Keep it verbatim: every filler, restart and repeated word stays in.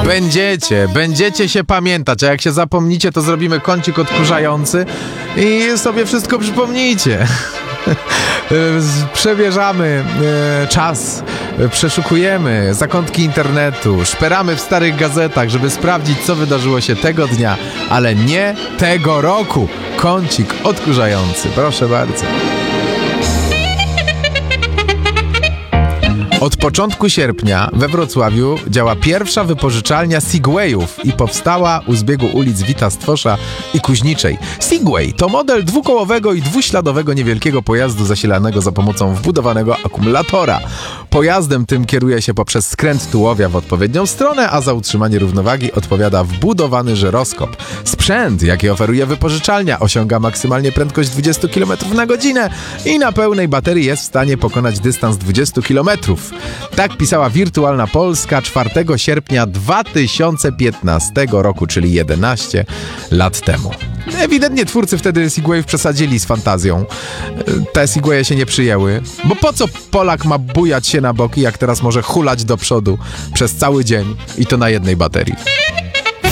Będziecie, będziecie się pamiętać, a jak się zapomnicie, to zrobimy kącik odkurzający i sobie wszystko przypomnijcie. Przebierzamy e, czas, e, przeszukujemy zakątki internetu, szperamy w starych gazetach, żeby sprawdzić, co wydarzyło się tego dnia, ale nie tego roku. Kącik odkurzający, proszę bardzo. Od początku sierpnia we Wrocławiu działa pierwsza wypożyczalnia Segwayów i powstała u zbiegu ulic Wita Stwosza i Kuźniczej. Segway to model dwukołowego i dwuśladowego niewielkiego pojazdu zasilanego za pomocą wbudowanego akumulatora. Pojazdem tym kieruje się poprzez skręt tułowia w odpowiednią stronę, a za utrzymanie równowagi odpowiada wbudowany żyroskop. Sprzęt, jaki oferuje wypożyczalnia, osiąga maksymalnie prędkość dwadzieścia kilometrów na godzinę i na pełnej baterii jest w stanie pokonać dystans dwadzieścia kilometrów. Tak pisała Wirtualna Polska czwartego sierpnia dwa tysiące piętnastego roku, czyli jedenaście lat temu. Ewidentnie twórcy wtedy Segwayów przesadzili z fantazją. Te Segwaye się nie przyjęły, bo po co Polak ma bujać się na boki, jak teraz może hulać do przodu przez cały dzień i to na jednej baterii.